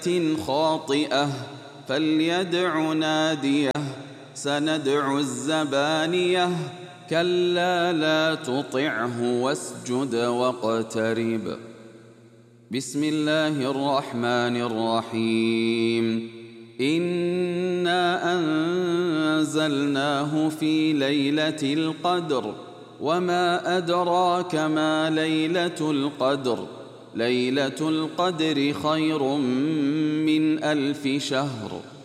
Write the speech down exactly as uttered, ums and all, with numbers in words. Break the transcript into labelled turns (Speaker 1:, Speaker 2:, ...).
Speaker 1: خاطئة فليدع ناديه سندع الزبانية كلا لا تطعه واسجد واقترب. بسم الله الرحمن الرحيم. إنا أنزلناه في ليلة القدر وما أدراك ما ليلة القدر ليلة القدر خير من ألف شهر